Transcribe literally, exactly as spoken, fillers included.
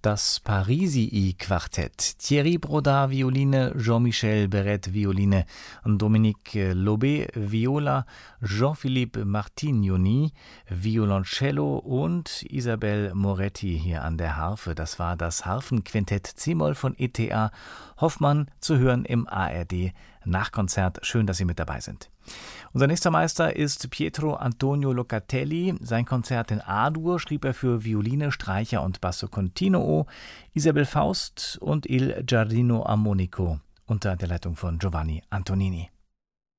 Das Parisii-Quartett. Thierry Brodart Violine, Jean-Michel Beret Violine, Dominique Lobé Viola, Jean-Philippe Martignoni Violoncello und Isabelle Moretti hier an der Harfe. Das war das Harfenquintett C-Moll von E T A Hoffmann, zu hören im A R D Nachkonzert. Schön, dass Sie mit dabei sind. Unser nächster Meister ist Pietro Antonio Locatelli. Sein Konzert in A-Dur schrieb er für Violine, Streicher und Basso Continuo, Isabel Faust und Il Giardino Armonico unter der Leitung von Giovanni Antonini.